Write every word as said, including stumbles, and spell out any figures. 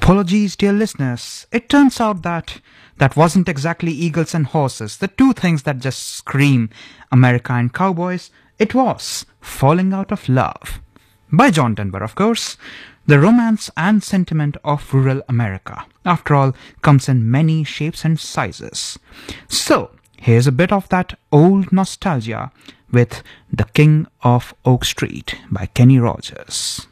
Apologies, dear listeners. It turns out that that wasn't exactly eagles and horses, the two things that just scream America and cowboys. It was Falling Out of Love by John Denver, of course. The romance and sentiment of rural America, after all, comes in many shapes and sizes. So, here's a bit of that old nostalgia with The King of Oak Street by Kenny Rogers.